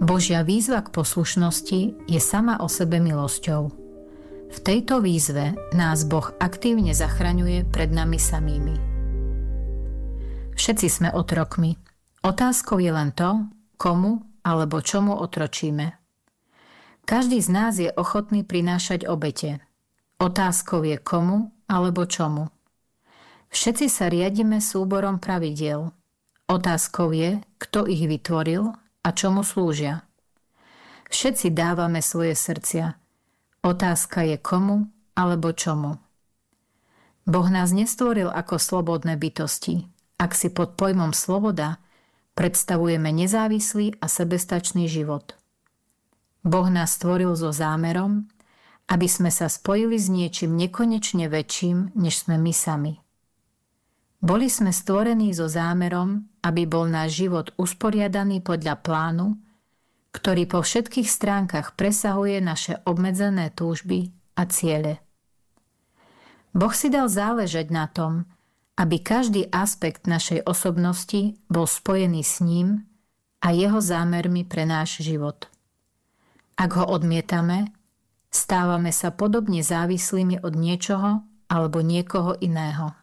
Božia výzva k poslušnosti je sama o sebe milosťou. V tejto výzve nás Boh aktívne zachraňuje pred nami samými. Všetci sme otrokmi. Otázkou je len to, komu alebo čomu otročíme. Každý z nás je ochotný prinášať obete. Otázkou je komu alebo čomu. Všetci sa riadime súborom pravidiel. Otázkou je, kto ich vytvoril a čomu slúžia. Všetci dávame svoje srdcia. Otázka je komu alebo čomu. Boh nás nestvoril ako slobodné bytosti. Ak si pod pojmom sloboda predstavujeme nezávislý a sebestačný život. Boh nás stvoril so zámerom, aby sme sa spojili s niečím nekonečne väčším, než sme my sami. Boli sme stvorení so zámerom, aby bol náš život usporiadaný podľa plánu, ktorý po všetkých stránkach presahuje naše obmedzené túžby a ciele. Boh si dal záležať na tom, aby každý aspekt našej osobnosti bol spojený s ním a jeho zámermi pre náš život. Ak ho odmietame, stávame sa podobne závislými od niečoho alebo niekoho iného.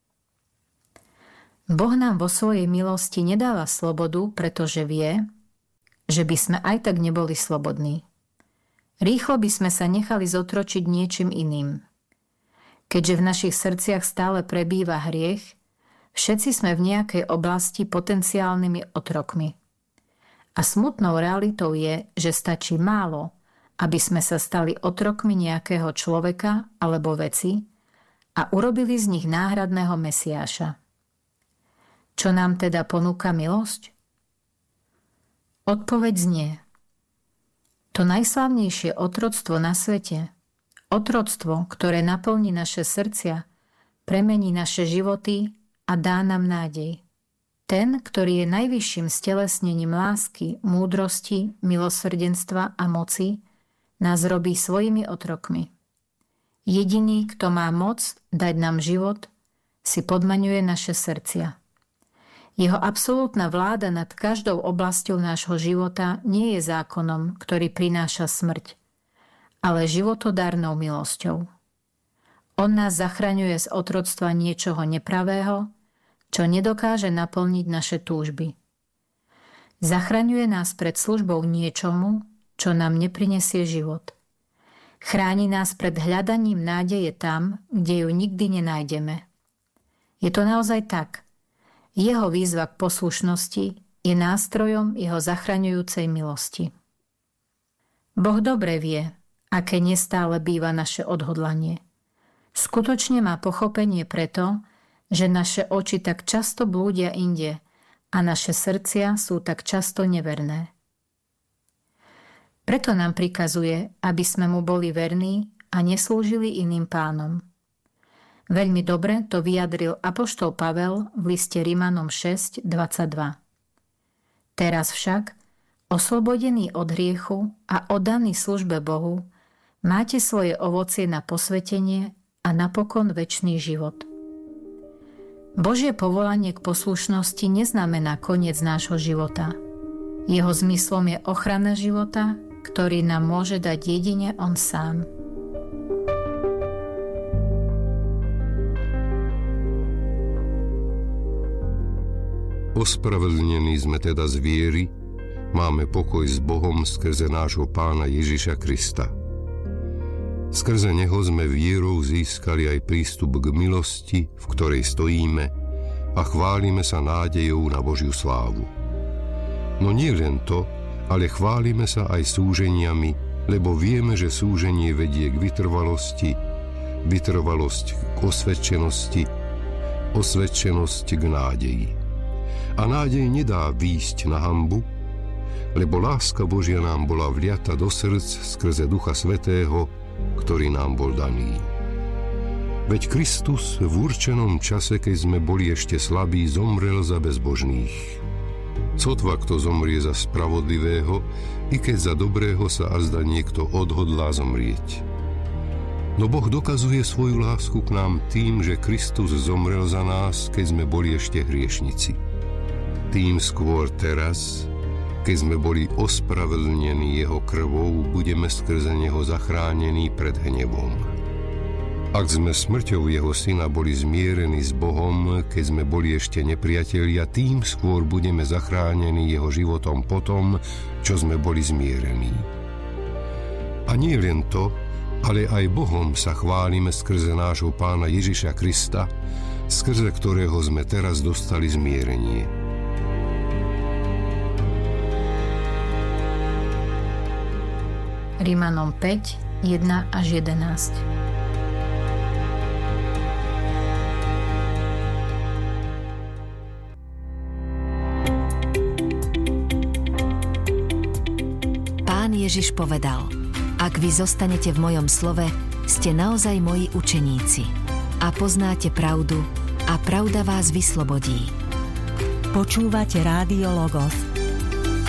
Boh nám vo svojej milosti nedáva slobodu, pretože vie, že by sme aj tak neboli slobodní. Rýchlo by sme sa nechali zotročiť niečím iným. Keďže v našich srdciach stále prebýva hriech, všetci sme v nejakej oblasti potenciálnymi otrokmi. A smutnou realitou je, že stačí málo, aby sme sa stali otrokmi nejakého človeka alebo veci a urobili z nich náhradného Mesiáša. Čo nám teda ponúka milosť? Odpoveď znie: to najslávnejšie otroctvo na svete, otroctvo, ktoré naplní naše srdcia, premení naše životy a dá nám nádej. Ten, ktorý je najvyšším stelesnením lásky, múdrosti, milosrdenstva a moci, nás robí svojimi otrokmi. Jediný, kto má moc dať nám život, si podmaňuje naše srdcia. Jeho absolútna vláda nad každou oblasťou nášho života nie je zákonom, ktorý prináša smrť, ale životodárnou milosťou. On nás zachraňuje z otroctva niečoho nepravého, čo nedokáže naplniť naše túžby. Zachraňuje nás pred službou niečomu, čo nám neprinesie život. Chráni nás pred hľadaním nádeje tam, kde ju nikdy nenájdeme. Je to naozaj tak. Jeho výzva k poslušnosti je nástrojom jeho zachraňujúcej milosti. Boh dobre vie, aké nestále býva naše odhodlanie. Skutočne má pochopenie preto, že naše oči tak často blúdia inde a naše srdcia sú tak často neverné. Preto nám prikazuje, aby sme mu boli verní a neslúžili iným pánom. Veľmi dobre to vyjadril apoštol Pavel v liste Rimanom 6:22. Teraz však, oslobodení od hriechu a oddaní službe Bohu, máte svoje ovocie na posvetenie a napokon večný život. Božie povolanie k poslušnosti neznamená koniec nášho života. Jeho zmyslom je ochrana života, ktorý nám môže dať jedine on sám. Ospravedlnení sme teda z viery, máme pokoj s Bohom skrze nášho Pána Ježiša Krista. Skrze Neho sme vierou získali aj prístup k milosti, v ktorej stojíme a chválime sa nádejou na Božiu slávu. No nie len to, ale chválime sa aj súženiami, lebo vieme, že súženie vedie k vytrvalosti, vytrvalosť k osvedčenosti, osvedčenosť k nádeji. A nádej nedá výjsť na hanbu, lebo láska Božia nám bola vliata do srdc skrze Ducha Svätého, ktorý nám bol daný. Veď Kristus v určenom čase, keď sme boli ešte slabí, zomrel za bezbožných. Sotva kto zomrie za spravodlivého, i keď za dobrého sa azda niekto odhodlá zomrieť. No Boh dokazuje svoju lásku k nám tým, že Kristus zomrel za nás, keď sme boli ešte hriešnici. Tým skôr teraz, Keď sme boli ospravedlnení jeho krvou, budeme skrze neho zachránení pred hnevom. Ak sme smrťou jeho syna boli zmierení s Bohom, keď sme boli ešte nepriatelia, tým skôr budeme zachránení jeho životom potom, čo sme boli zmierení. A nie len to, ale aj Bohom sa chválime skrze nášho Pána Ježiša Krista, skrze ktorého sme teraz dostali zmierenie. Rimanom 5, 1 až 11. Pán Ježiš povedal: Ak vy zostanete v mojom slove, ste naozaj moji učeníci a poznáte pravdu a pravda vás vyslobodí. Počúvate Rádio Logos.